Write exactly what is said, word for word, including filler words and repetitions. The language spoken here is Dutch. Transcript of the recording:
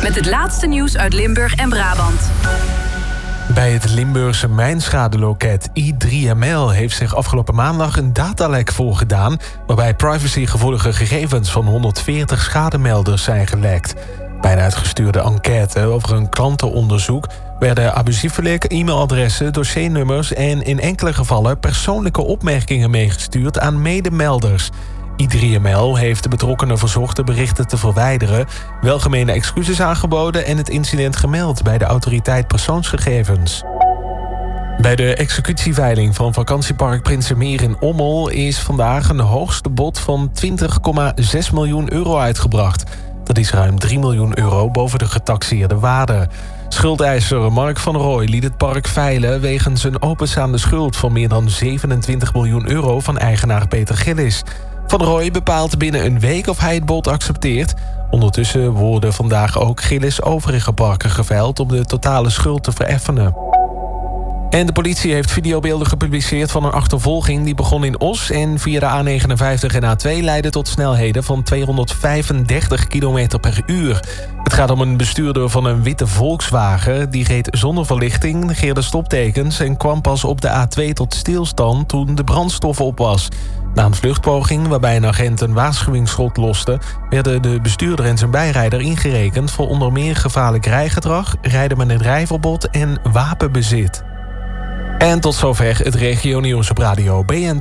Met het laatste nieuws uit Limburg en Brabant. Bij het Limburgse mijnschadeloket I drie M L heeft zich afgelopen maandag een datalek voorgedaan, waarbij privacygevoelige gegevens van honderdveertig schademelders zijn gelekt. Bij een uitgestuurde enquête over een klantenonderzoek werden abusieve e-mailadressen, dossiernummers en in enkele gevallen persoonlijke opmerkingen meegestuurd aan medemelders. I drie M L heeft de betrokkenen verzocht de berichten te verwijderen, welgemeende excuses aangeboden en het incident gemeld bij de autoriteit persoonsgegevens. Bij de executieveiling van vakantiepark Prinsenmeer in Ommel is vandaag een hoogste bod van twintig komma zes miljoen euro uitgebracht. Dat is ruim drie miljoen euro boven de getaxeerde waarde. Schuldeiser Mark van Rooij liet het park veilen wegens een openstaande schuld van meer dan zevenentwintig miljoen euro van eigenaar Peter Gillis. Van Rooij bepaalt binnen een week of hij het bod accepteert. Ondertussen worden vandaag ook Gillis' overige parken geveild om de totale schuld te vereffenen. En de politie heeft videobeelden gepubliceerd van een achtervolging die begon in Os en via de A negenenvijftig en A twee leidde tot snelheden van tweehonderdvijfendertig kilometer per uur. Het gaat om een bestuurder van een witte Volkswagen. Die reed zonder verlichting, negeerde stoptekens en kwam pas op de A twee tot stilstand toen de brandstof op was. Na een vluchtpoging waarbij een agent een waarschuwingsschot loste, werden de bestuurder en zijn bijrijder ingerekend voor onder meer gevaarlijk rijgedrag, rijden met een rijverbod en wapenbezit. En tot zover het regionieuws op radio B N